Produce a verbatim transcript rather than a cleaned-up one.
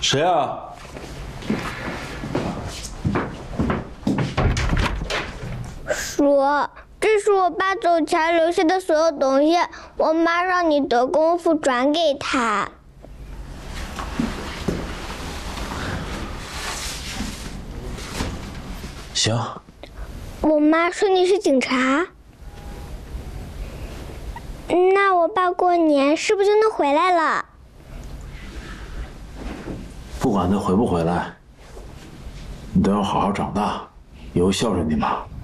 谁啊？ 叔，这是我爸走前留下的所有东西，我妈让你得功夫转给他。 行。 我妈说你是警察，那我爸过年是不是就能回来了？ 不管他回不回来，你都要好好长大，以后孝顺你妈。